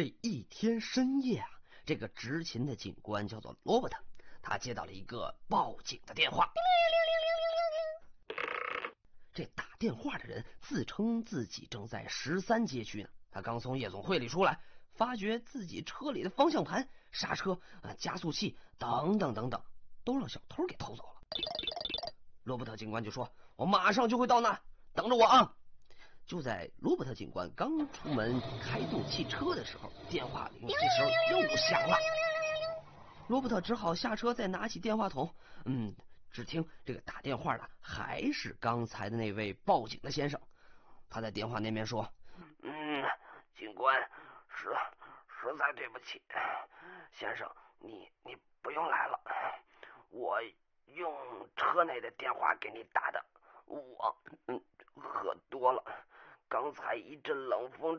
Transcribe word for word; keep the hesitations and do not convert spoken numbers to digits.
这一天深夜啊，这个执勤的警官叫做罗伯特，他接到了一个报警的电话。这打电话的人自称自己正在十三街区呢，他刚从夜总会里出来，发觉自己车里的方向盘、刹车、呃、加速器等等等等都让小偷给偷走了。罗伯特警官就说：“我马上就会到那，等着我啊！”就在罗伯特警官刚出门开动汽车的时候，电话铃这时候又响了。罗伯特只好下车，再拿起电话筒。嗯，只听这个打电话的还是刚才的那位报警的先生。他在电话那边说：“ 嗯，警官，实实在对不起，先生，你你不用来了，我用车内的电话给你打的，我嗯喝多了，刚才一阵冷风